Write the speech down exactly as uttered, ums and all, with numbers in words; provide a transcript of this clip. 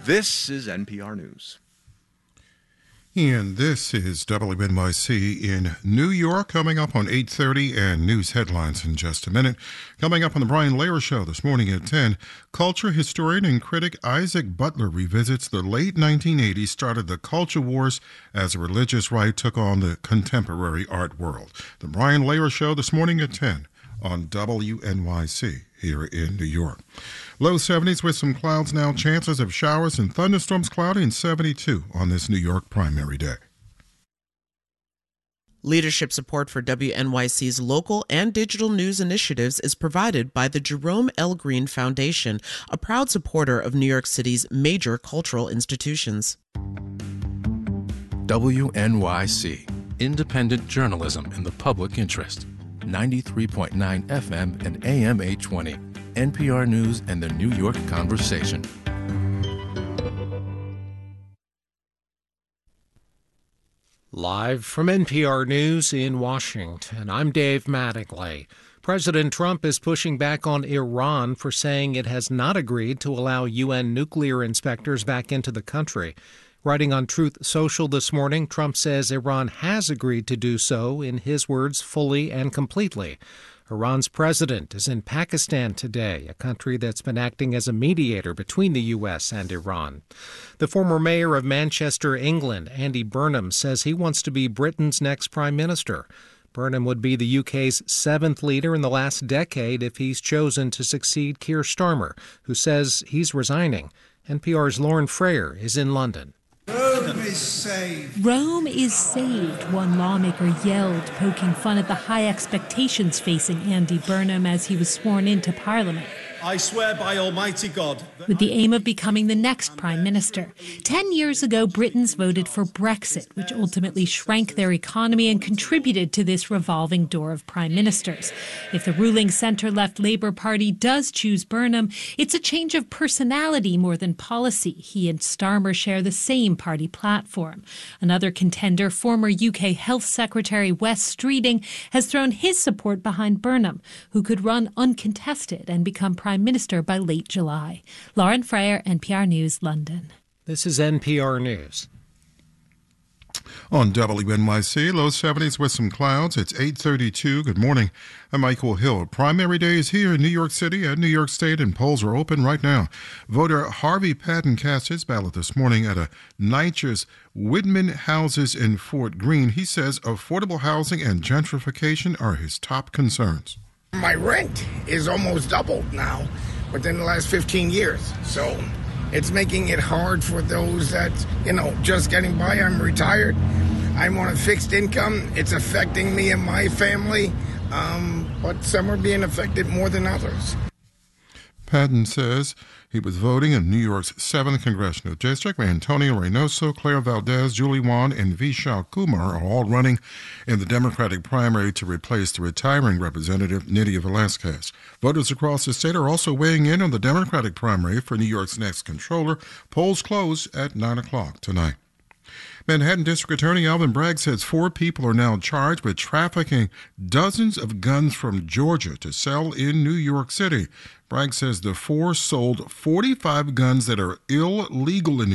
This is N P R News. And this is W N Y C in New York, coming up on eight thirty, and news headlines in just a minute. Coming up on the Brian Lehrer Show this morning at ten, culture historian and critic Isaac Butler revisits the late nineteen eighties, started the culture wars as a religious right took on the contemporary art world. The Brian Lehrer Show this morning at ten on W N Y C here in New York. Low seventies with some clouds now. Chances of showers and thunderstorms cloudy, and seventy-two on this New York primary day. Leadership support for W N Y C's local and digital news initiatives is provided by the Jerome L. Green Foundation, a proud supporter of New York City's major cultural institutions. W N Y C, independent journalism in the public interest. ninety-three point nine F M and A M eight twenty. N P R News and the New York Conversation. Live from N P R News in Washington, I'm Dave Mattingly. President Trump is pushing back on Iran for saying it has not agreed to allow U N nuclear inspectors back into the country. Writing on Truth Social this morning, Trump says Iran has agreed to do so, in his words, fully and completely. Iran's president is in Pakistan today, a country that's been acting as a mediator between the U S and Iran. The former mayor of Manchester, England, Andy Burnham, says he wants to be Britain's next prime minister. Burnham would be the U K's seventh leader in the last decade if he's chosen to succeed Keir Starmer, who says he's resigning. N P R's Lauren Frayer is in London. Rome is saved. Rome is saved, one lawmaker yelled, poking fun at the high expectations facing Andy Burnham as he was sworn into Parliament. I swear by Almighty God. With the aim of becoming the next prime minister. Ten years ago, Britons voted for Brexit, which ultimately shrank their economy and contributed to this revolving door of prime ministers. If the ruling centre-left Labour Party does choose Burnham, it's a change of personality more than policy. He and Starmer share the same party platform. Another contender, former U K Health Secretary Wes Streeting, has thrown his support behind Burnham, who could run uncontested and become prime minister by late July. Lauren Frayer, N P R News, London. This is N P R News. On W N Y C, low seventies with some clouds. It's eight thirty-two. Good morning. I'm Michael Hill. Primary day is here in New York City and New York State, and polls are open right now. Voter Harvey Patton cast his ballot this morning at a NYCHA's Whitman Houses in Fort Greene. He says affordable housing and gentrification are his top concerns. My rent is almost doubled now within the last fifteen years. So it's making it hard for those that, you know, just getting by. I'm retired. I'm on a fixed income. It's affecting me and my family, um, but some are being affected more than others. Patton says he was voting in New York's seventh Congressional District. Antonio Reynoso, Claire Valdez, Julie Wan, and Vishal Kumar are all running in the Democratic primary to replace the retiring Representative Nydia Velázquez. Voters across the state are also weighing in on the Democratic primary for New York's next controller. Polls close at nine o'clock tonight. Manhattan District Attorney Alvin Bragg says four people are now charged with trafficking dozens of guns from Georgia to sell in New York City. Bragg says the four sold forty-five guns that are illegal in New